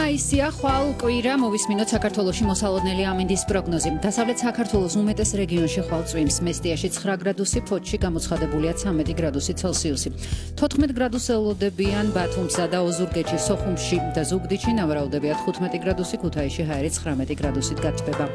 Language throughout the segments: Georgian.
მაისია ხვალ კვირა მოვისმინოთ საქართველოში მოსალოდნელი ამინდის პროგნოზი. დასავლეთ საქართველოს უმეტეს რეგიონში ხვალ წვიმს, მესტიაში 9 გრადუსი, ფოთში გამოცხადებულია 13 გრადუსი ცელსიუსი. 14 გრადუსს ელოდებიან ბათუმსა და ოზურგეთში, სოხუმში და ზუგდიდში, ნავარაუდებია 15 გრადუსი, ქუთაისში ჰაერი 19 გრადუსით გათბება.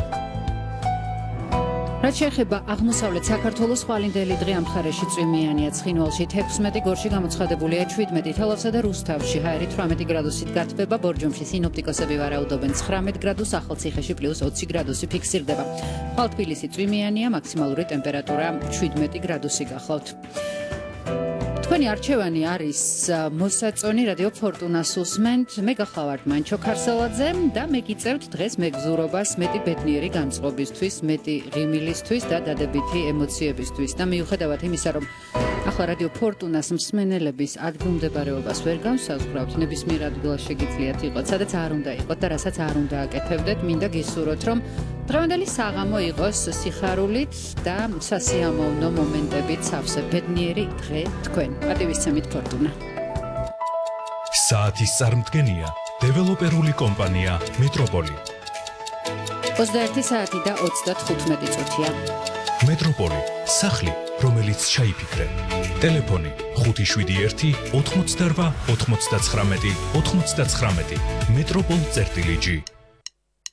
რაც შეეხება აღმოსავლეთ საქართველოს ხვალინდელი დღე ამ მხარეში წვიმიანია, ცხინვალში 16, გორში გამოცხადებულია 17, თელავსა და რუსთავში ჰაერი 18 გრადუსით გათბება, ბორჯომში სინოპტიკოსები ვარაუდობენ 19 გრადუსს, ახალციხეში +20 გრადუსი ფიქსირდება. ხვალ თბილისი წვიმიანია, მაქსიმალური ტემპერატურა 17 გრადუსი გახლავთ. თქვენი არჩევანი არის მოსაწონი რადიო ფორტუნას უსმენთ, მე გახლავართ მანჩო ქარსელაძე და მე გიწევთ დღეს მეგზურობას მეტი ბედნიერი განწყობისთვის, მეტი ღიმილისთვის და დადებითი ემოციებისთვის და მიუხედავად იმისა, რომ ახლა რადიო ფორტუნას მსმენელების ადგილმდებარეობას ვერ განსაზღვრავთ, ნებისმიერ ადგილას შეგიძლიათ იყოთ, სადაც არ უნდა იყოთ და რასაც არ უნდა აკეთებდეთ, მინდა გისურვოთ, რომ დღევანდელი საღამო იყოს სიხარულით და სასიამოვნო მომენტებით სავსე ბედნიერი დღე თქვენ. პატივისცემით ფორტუნა. საათის წარმდგენია დეველოპერული კომპანია მეტროპოლი. 21 საათი და 35 წუთია. მეტროპოლი, სახლი, რომელიც ჩაიფიქრე. ტელეფონი 571 88 99 99. მეტროპოლ-G